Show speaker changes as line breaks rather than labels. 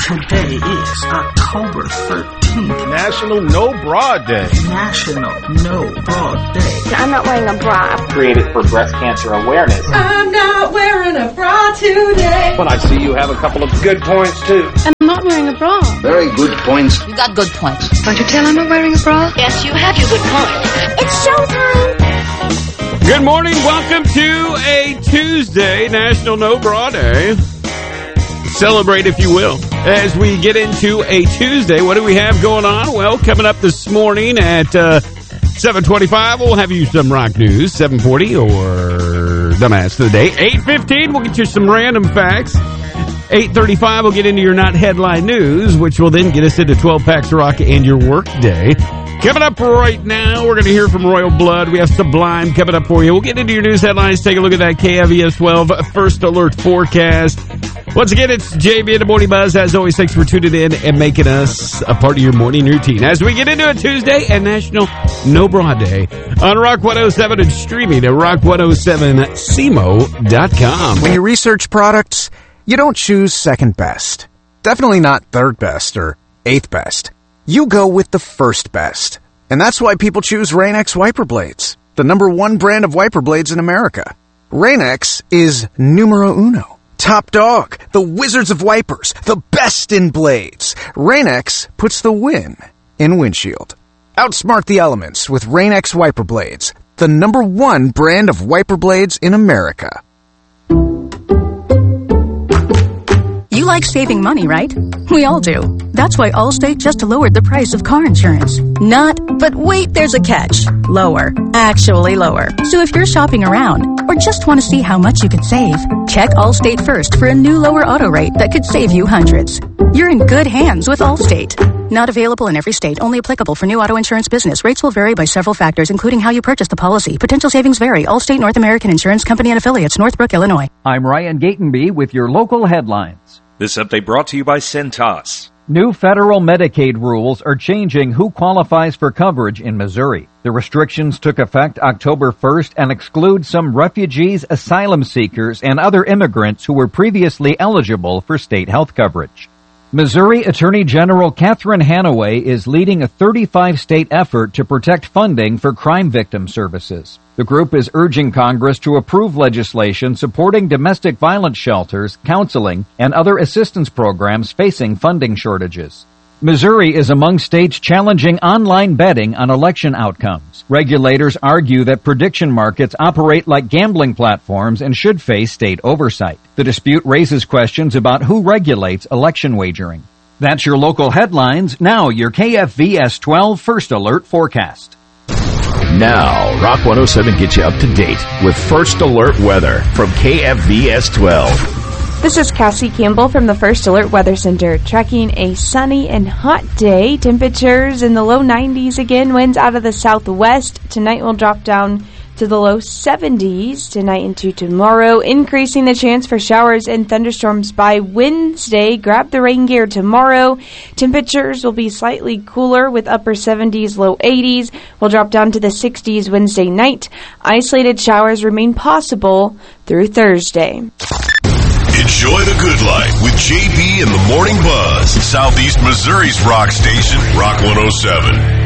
Today is October 13th.
National No Bra Day.
National No Bra Day.
I'm not wearing a bra.
Created for breast cancer awareness.
I'm not wearing a bra today.
But I see you have a couple of good points, too.
I'm not wearing a bra.
Very good points.
You got good points.
Don't you tell I'm not wearing a bra?
Yes, you have your good points. It's showtime.
Good morning. Welcome to a Tuesday, National No Bra Day. Celebrate, if you will. As we get into a Tuesday, what do we have going on? Well, coming up this morning at 7:25, we'll have you some rock news. 7:40, or Dumbass of the Day. 8:15, we'll get you some random facts. 8:35, we'll get into your not headline news, which will then get us into 12 Packs of Rock and your work day. Coming up right now, we're going to hear from Royal Blood. We have Sublime coming up for you. We'll get into your news headlines, take a look at that KFVS 12 First Alert forecast. Once again, it's JB and the Morning Buzz. As always, thanks for tuning in and making us a part of your morning routine. As we get into a Tuesday and National No Bra Day on Rock 107 and streaming at rock107cmo.com.
When you research products, you don't choose second best. Definitely not third best or eighth best. You go with the first best. And that's why people choose Rain-X wiper blades, the #1 brand of wiper blades in America. Rain-X is numero uno. Top dog, the wizards of wipers, the best in blades. Rain-X puts the win in windshield. Outsmart the elements with Rain-X wiper blades, the #1 brand of wiper blades in America.
You like saving money, right? We all do. That's why Allstate just lowered the price of car insurance. Not, but wait, there's a catch. Lower. Actually lower. So if you're shopping around or just want to see how much you could save, check Allstate first for a new lower auto rate that could save you hundreds. You're in good hands with Allstate. Not available in every state. Only applicable for new auto insurance business. Rates will vary by several factors, including how you purchase the policy. Potential savings vary. Allstate North American Insurance Company and Affiliates, Northbrook, Illinois.
I'm Ryan Gatenby with your local headlines.
This update brought to you by Centos.
New federal Medicaid rules are changing who qualifies for coverage in Missouri. The restrictions took effect October 1st and exclude some refugees, asylum seekers, and other immigrants who were previously eligible for state health coverage. Missouri Attorney General Catherine Hanaway is leading a 35-state effort to protect funding for crime victim services. The group is urging Congress to approve legislation supporting domestic violence shelters, counseling, and other assistance programs facing funding shortages. Missouri is among states challenging online betting on election outcomes. Regulators argue that prediction markets operate like gambling platforms and should face state oversight. The dispute raises questions about who regulates election wagering. That's your local headlines. Now your KFVS 12 First Alert forecast.
Now, Rock 107 gets you up to date with First Alert weather from KFVS 12.
This is Cassie Campbell from the First Alert Weather Center, tracking a sunny and hot day. Temperatures in the low 90s again, winds out of the southwest. Tonight will drop down to the low 70s tonight into tomorrow, increasing the chance for showers and thunderstorms by Wednesday. Grab the rain gear tomorrow. Temperatures will be slightly cooler with upper 70s, low 80s. Will drop down to the 60s Wednesday night. Isolated showers remain possible through Thursday.
Enjoy the good life with JB and the Morning Buzz, Southeast Missouri's rock station, Rock 107.